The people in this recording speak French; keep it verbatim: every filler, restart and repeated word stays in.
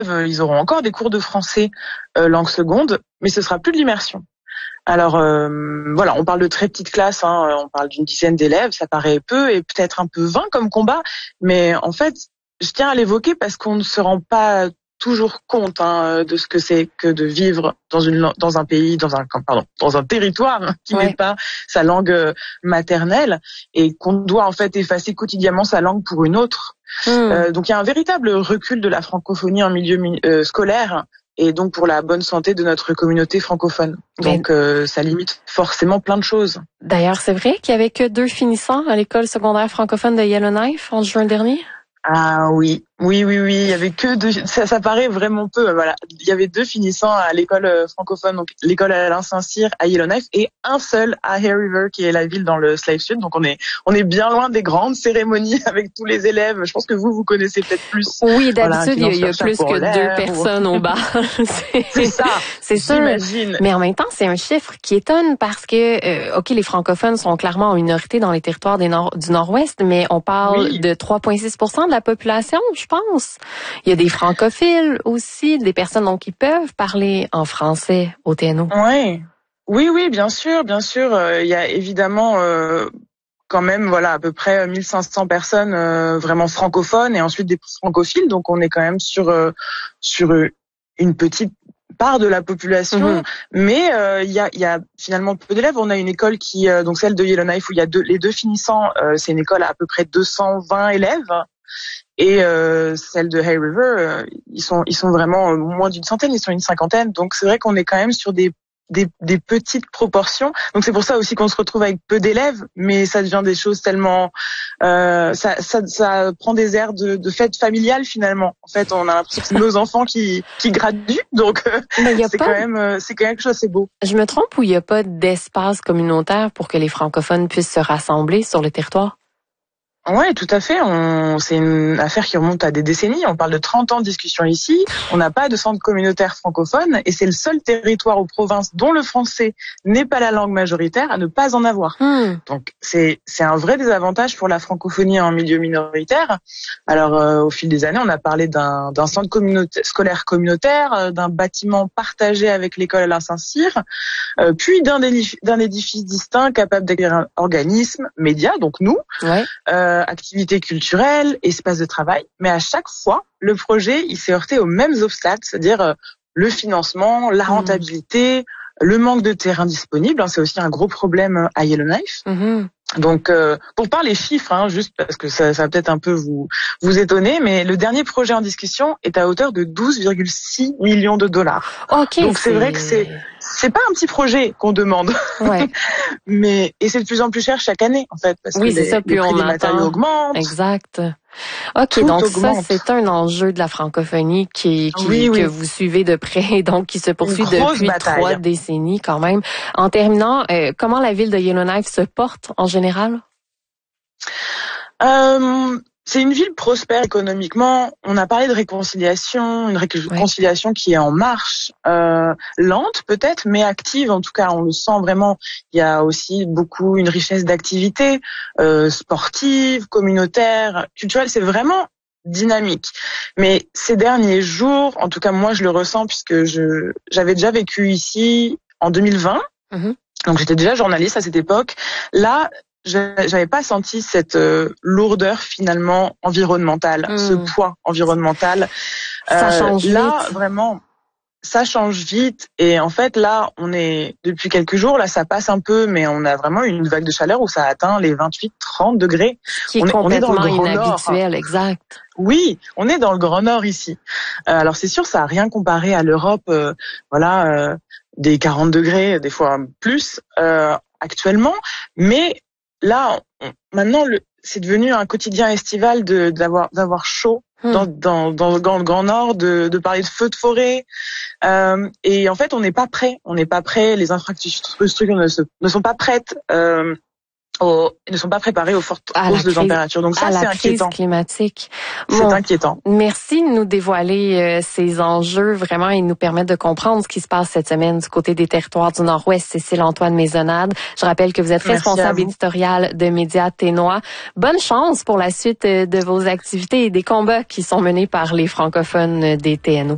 ils auront encore des cours de français euh, langue seconde, mais ce sera plus de l'immersion. Alors euh, voilà, on parle de très petites classes, hein, on parle d'une dizaine d'élèves, ça paraît peu et peut-être un peu vain comme combat, mais en fait, je tiens à l'évoquer parce qu'on ne se rend pas toujours compte hein, de ce que c'est que de vivre dans une dans un pays, dans un pardon, dans un territoire qui ouais. n'est pas sa langue maternelle et qu'on doit en fait effacer quotidiennement sa langue pour une autre. Mmh. Euh, donc il y a un véritable recul de la francophonie en milieu euh, scolaire et donc pour la bonne santé de notre communauté francophone. Donc euh, ça limite forcément plein de choses. D'ailleurs, c'est vrai qu'il y avait que deux finissants à l'école secondaire francophone de Yellowknife en juin dernier? Ah oui, oui, oui, oui. Il y avait que deux. Ça, ça paraît vraiment peu. Voilà, il y avait deux finissants à l'école francophone, donc l'école Alain Saint-Cyr à Yellowknife, et un seul à Hay River, qui est la ville dans le Slave Sud. Donc on est, on est bien loin des grandes cérémonies avec tous les élèves. Je pense que vous, vous connaissez peut-être plus. Oui, d'habitude voilà, il y a, y a plus que deux personnes ou... au bar. c'est, c'est ça. C'est ça. J'imagine. Mais en même temps, c'est un chiffre qui étonne parce que, euh, ok, les francophones sont clairement en minorité dans les territoires des nord- du Nord-Ouest, mais on parle oui. de trois virgule six pour cent de la population, je pense. Il y a des francophiles aussi, des personnes donc qui peuvent parler en français au T N O. Oui, oui, oui, bien sûr, bien sûr. Euh, il y a évidemment euh, quand même, voilà, à peu près mille cinq cents personnes euh, vraiment francophones et ensuite des francophiles. Donc on est quand même sur euh, sur une petite part de la population, mmh. mais il euh, y a il y a finalement peu d'élèves. On a une école qui euh, donc celle de Yellowknife où il y a deux les deux finissants. Euh, c'est une école à à peu près deux cent vingt élèves. Et euh, celle de Hay River, euh, ils sont ils sont vraiment moins d'une centaine, ils sont une cinquantaine. Donc c'est vrai qu'on est quand même sur des des, des petites proportions. Donc c'est pour ça aussi qu'on se retrouve avec peu d'élèves, mais ça devient des choses tellement euh, ça, ça ça prend des airs de, de fête familiale finalement. En fait, on a l'impression que c'est nos enfants qui qui graduent. Donc euh, c'est pas... quand même c'est quand même quelque chose c'est beau. Je me trompe ou il y a pas d'espace communautaire pour que les francophones puissent se rassembler sur le territoire? Ouais, tout à fait. On, c'est une affaire qui remonte à des décennies. On parle de trente ans de discussion ici. On n'a pas de centre communautaire francophone et c'est le seul territoire aux provinces dont le français n'est pas la langue majoritaire à ne pas en avoir. Mmh. Donc c'est c'est un vrai désavantage pour la francophonie en milieu minoritaire. Alors euh, au fil des années, on a parlé d'un d'un centre communautaire, scolaire communautaire, euh, d'un bâtiment partagé avec l'école Alain Saint-Cyr, euh, puis d'un édifice, d'un édifice distinct capable d'accueillir un organisme, médias, donc nous. Ouais. Euh, activités culturelles, espaces de travail, mais à chaque fois, le projet, il s'est heurté aux mêmes obstacles, c'est-à-dire euh, le financement, la rentabilité, mmh. le manque de terrain disponible, hein, c'est aussi un gros problème à Yellowknife. Mmh. Donc, euh, pour parler les chiffres, hein, juste parce que ça, ça va peut-être un peu vous vous étonner, mais le dernier projet en discussion est à hauteur de douze virgule six millions de dollars. Okay, donc c'est, c'est vrai que c'est c'est pas un petit projet qu'on demande, ouais. mais et c'est de plus en plus cher chaque année en fait parce oui, que c'est les, ça, plus les prix on des matériaux augmentent. Exact. OK, tout donc augmente. Ça, c'est un enjeu de la francophonie qui, qui oui, oui. que vous suivez de près, donc qui se poursuit depuis bataille. trois décennies quand même. En terminant, euh, comment la ville de Yellowknife se porte en général? Euh, c'est une ville prospère économiquement. On a parlé de réconciliation, une réconciliation ouais. qui est en marche, euh, lente peut-être, mais active. En tout cas, on le sent vraiment. Il y a aussi beaucoup une richesse d'activités euh, sportives, communautaires, culturelles. C'est vraiment dynamique. Mais ces derniers jours, en tout cas moi je le ressens puisque je j'avais déjà vécu ici en deux mille vingt. Mm-hmm. Donc j'étais déjà journaliste à cette époque. Là, je j'avais pas senti cette euh, lourdeur finalement environnementale, mmh. ce poids environnemental. Ça euh, change là vite. vraiment ça change vite et en fait là on est depuis quelques jours là ça passe un peu mais on a vraiment une vague de chaleur où ça atteint les vingt-huit trente degrés. Qui est on est, complètement on est dans le grand inhabituel, nord. Exact. Oui, on est dans le Grand Nord ici. Euh, alors c'est sûr, ça a rien comparé à l'Europe, euh, voilà, euh, des quarante degrés, des fois plus euh, actuellement. Mais là, on, maintenant, le, c'est devenu un quotidien estival de d'avoir d'avoir chaud hmm. dans, dans dans dans le Grand Nord, de de parler de feux de forêt. Euh, et en fait, on n'est pas prêt. On n'est pas prêt. Les infrastructures ne, se, ne sont pas prêtes. Euh, Aux, ne sont pas préparés aux fortes hausses de température. Donc ça, à c'est la inquiétant. Crise climatique. C'est bon, inquiétant. Merci de nous dévoiler euh, ces enjeux vraiment et nous permettre de comprendre ce qui se passe cette semaine du côté des territoires du Nord-Ouest. Cécile Antoine Maisonnade. Je rappelle que vous êtes responsable éditoriale de Médias Ténois. Bonne chance pour la suite de vos activités et des combats qui sont menés par les francophones des T N O.